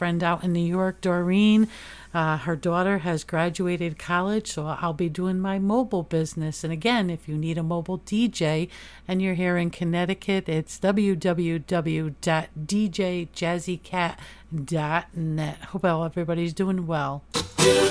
friend out in New York, Doreen. Her daughter has graduated college, so I'll be doing my mobile business. And again, if you need a mobile DJ and you're here in Connecticut, it's www.djjazzycat.net. Hope everybody's doing well.